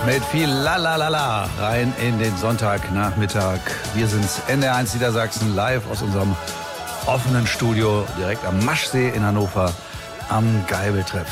Mit viel Lalalala rein in den Sonntagnachmittag. Wir sind's, NDR1 Niedersachsen, live aus unserem offenen Studio direkt am Maschsee in Hannover am Geibeltreff.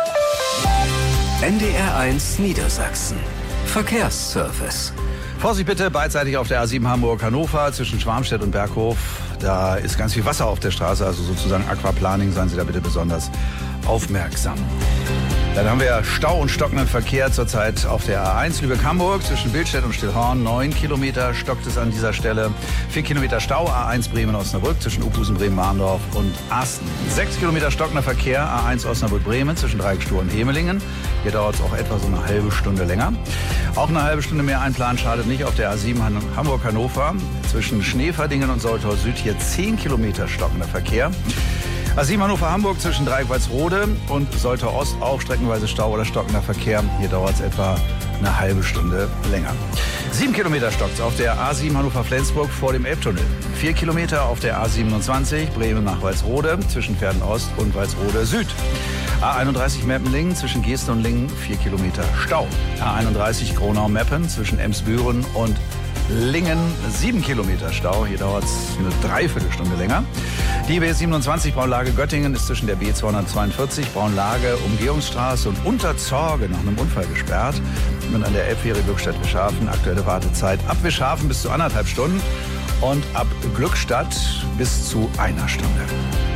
NDR1 Niedersachsen. Verkehrsservice. Vorsicht bitte, beidseitig auf der A7 Hamburg-Hannover zwischen Schwarmstedt und Berghof. Da ist ganz viel Wasser auf der Straße, also sozusagen Aquaplaning. Seien Sie da bitte besonders aufmerksam. Dann haben wir Stau und stockenden Verkehr zurzeit auf der A1 Lübeck-Hamburg zwischen Bildstedt und Stillhorn. 9 Kilometer stockt es an dieser Stelle. 4 Kilometer Stau, A1 Bremen-Osnabrück zwischen Uphusen, Bremen-Mahndorf und Asten. 6 Kilometer stockender Verkehr, A1 Osnabrück-Bremen zwischen Dreieckstur und Hemelingen. Hier dauert es auch etwa so eine halbe Stunde länger. Auch eine halbe Stunde mehr einplanen schadet nicht auf der A7 Hamburg-Hannover zwischen Schneverdingen und Soltau Süd. Hier 10 Kilometer stockender Verkehr. A7 Hannover-Hamburg zwischen Dreieck-Walsrode und Soltau Ost auch streckenweise Stau oder stockender Verkehr. Hier dauert es etwa eine halbe Stunde länger. 7 Kilometer stockt auf der A7 Hannover-Flensburg vor dem Elbtunnel. 4 Kilometer auf der A27 Bremen nach Walsrode zwischen Verden Ost und Walsrode Süd. A31 Meppen-Lingen zwischen Gesten und Lingen 4 Kilometer Stau. A31 Gronau-Meppen zwischen Emsbüren und Lingen 7 Kilometer Stau. Hier dauert es eine Dreiviertelstunde länger. Die B27 Braunlage Göttingen ist zwischen der B242 Braunlage Umgehungsstraße und Unterzorge nach einem Unfall gesperrt. Und an der Elbfähre Glückstadt-Wischhafen aktuelle Wartezeit ab Wischhafen bis zu 1,5 Stunden und ab Glückstadt bis zu 1 Stunde.